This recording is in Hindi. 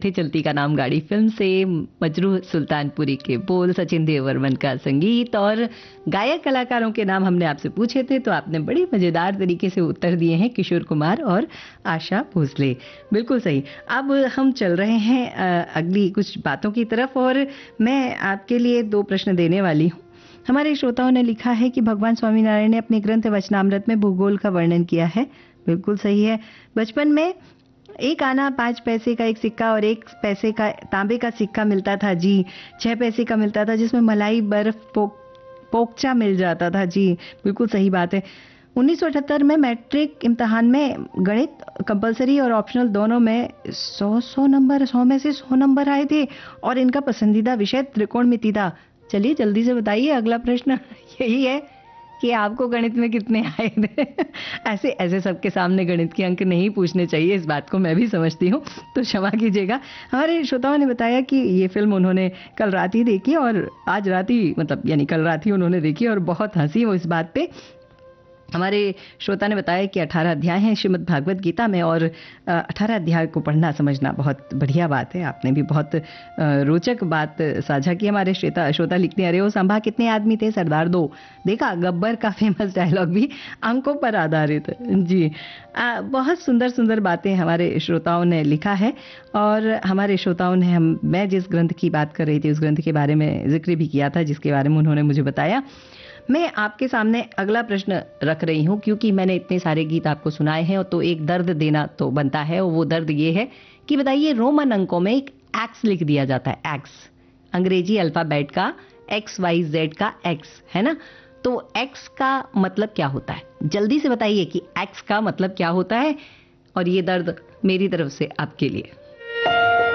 थे चलती का नाम गाड़ी फिल्म से मजरूह सुल्तानपुरी के बोल, सचिन देववर्मन का संगीत और गायक कलाकारों के नाम हमने आपसे पूछे थे, तो आपने बड़ी मजेदार तरीके से उत्तर दिए हैं, किशोर कुमार और आशा भोसले। बिल्कुल सही। अब हम चल रहे हैं अगली कुछ बातों की तरफ और मैं आपके लिए 2 प्रश्न देने वाली हूँ। हमारे श्रोताओं ने लिखा है कि भगवान स्वामीनारायण ने अपने ग्रंथ वचनामृत में भूगोल का वर्णन किया है। बिल्कुल सही है। बचपन में 1 आना 5 पैसे का एक सिक्का और 1 पैसे का तांबे का सिक्का मिलता था जी। 6 पैसे का मिलता था जिसमें मलाई, बर्फ, पोकचा मिल जाता था जी। बिल्कुल सही बात है। 1978 में मैट्रिक इम्तिहान में गणित कंपलसरी और ऑप्शनल दोनों में 100 में से 100 नंबर आए थे और इनका पसंदीदा विषय त्रिकोणमिति था। चलिए जल्दी से बताइए, अगला प्रश्न यही है कि आपको गणित में कितने आए थे। ऐसे ऐसे सबके सामने गणित के अंक नहीं पूछने चाहिए, इस बात को मैं भी समझती हूँ, तो क्षमा कीजिएगा। हमारे श्रोताओं ने बताया कि ये फिल्म उन्होंने कल रात ही देखी और आज रात ही, मतलब यानी कल रात ही उन्होंने देखी और बहुत हंसी वो इस बात पे। हमारे श्रोता ने बताया कि 18 अध्याय हैं श्रीमद् भागवत गीता में और 18 अध्याय को पढ़ना समझना बहुत बढ़िया बात है। आपने भी बहुत रोचक बात साझा की। हमारे श्रोता लिखते हैं, अरे वो संभा कितने आदमी थे सरदार 2। देखा, गब्बर का फेमस डायलॉग भी अंकों पर आधारित जी। बहुत सुंदर सुंदर बातें हमारे श्रोताओं ने लिखा है और हमारे श्रोताओं ने मैं जिस ग्रंथ की बात कर रही थी उस ग्रंथ के बारे में जिक्र भी किया था जिसके बारे में उन्होंने मुझे बताया। मैं आपके सामने अगला प्रश्न रख रही हूँ क्योंकि मैंने इतने सारे गीत आपको सुनाए हैं तो एक दर्द देना तो बनता है और वो दर्द ये है कि बताइए रोमन अंकों में एक एक्स लिख दिया जाता है। एक्स अंग्रेजी अल्फाबेट का XYZ का एक्स है ना, तो एक्स का मतलब क्या होता है? जल्दी से बताइए कि एक्स का मतलब क्या होता है और ये दर्द मेरी तरफ से आपके लिए।